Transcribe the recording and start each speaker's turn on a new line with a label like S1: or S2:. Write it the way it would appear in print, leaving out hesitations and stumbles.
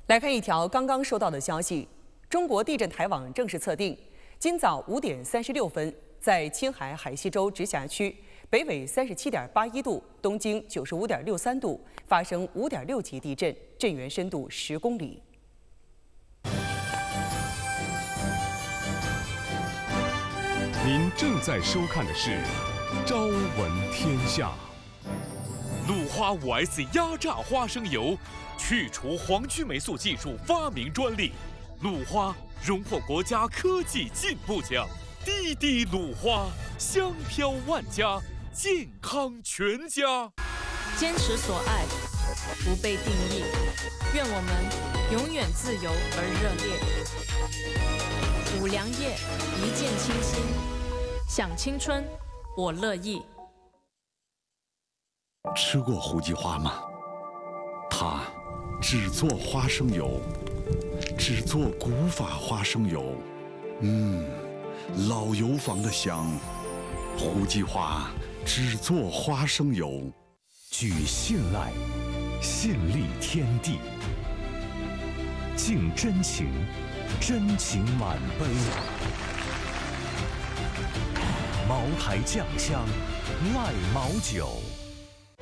S1: 来看一条刚刚收到的消息：中国地震台网正式测定，今早5点36分，在青海海西州直辖区北纬37.81度、东经95.63度发生5.6级地震，震源深度10公里。
S2: 您正在收看的是《朝闻天下》。
S3: 鲁花5S 压榨花生油，去除黄曲霉素技术发明专利，鲁花荣获国家科技进步奖。滴滴鲁花，香飘万家，健康全家。
S4: 坚持所爱，不被定义。愿我们永远自由而热烈。五粮液，一见倾心。想青春，我乐意。
S5: 吃过胡姬花吗？它只做花生油，只做古法花生油。老油坊的香。胡姬花只做花生油。
S2: 举信赖，信立天地。敬真情，真情满杯。茅台酱香，赖茅酒。